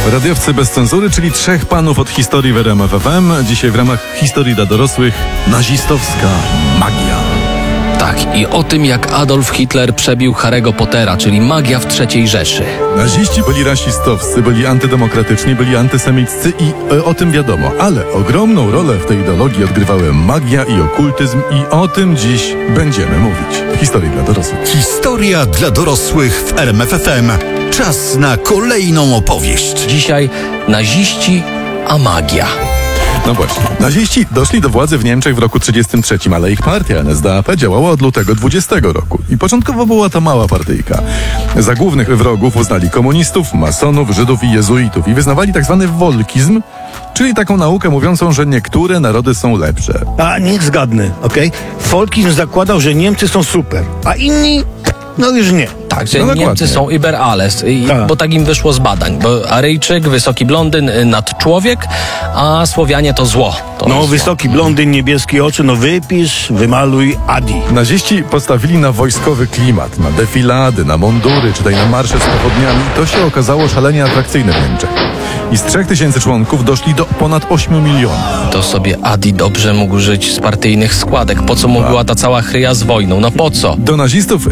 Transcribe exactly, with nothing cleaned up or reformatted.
Radiowcy bez cenzury, czyli trzech panów od historii w R M F F M. Dzisiaj w ramach historii dla dorosłych nazistowska magia. Tak, i o tym, jak Adolf Hitler przebił Harry'ego Pottera, czyli magia w trzeciej Rzeszy. Naziści byli rasistowscy, byli antydemokratyczni, byli antysemiccy i e, o tym wiadomo. Ale ogromną rolę w tej ideologii odgrywały magia i okultyzm i o tym dziś będziemy mówić w historii dla dorosłych. Historia dla dorosłych w R M F F M. Czas na kolejną opowieść. Dzisiaj naziści, a magia. No właśnie. Naziści doszli do władzy w Niemczech w roku trzydziestym trzecim, ale ich partia N S D A P działała od lutego dwudziestego roku. I początkowo była to mała partyjka. Za głównych wrogów uznali komunistów, masonów, Żydów i jezuitów i wyznawali tak zwany wolkizm, czyli taką naukę mówiącą, że niektóre narody są lepsze. A niech zgadnę, okej? Folkizm zakładał, że Niemcy są super, a inni, no już nie. Tak, że No Niemcy dokładnie. są über alles, i, Tak. bo tak im wyszło z badań. Bo Aryjczyk, wysoki blondyn, y, nad człowiek, a Słowianie to zło. To No, zło. wysoki blondyn, niebieskie oczy, no wypisz, wymaluj Adi. Naziści postawili na wojskowy klimat, na defilady, na mundury, czytaj na marsze z pochodniami. To się okazało szalenie atrakcyjne w Niemczech. I z trzech tysięcy członków doszli do ponad ośmiu milionów. To sobie Adi dobrze mógł żyć z partyjnych składek. Po co mu była ta cała chryja z wojną? No po co? Do nazistów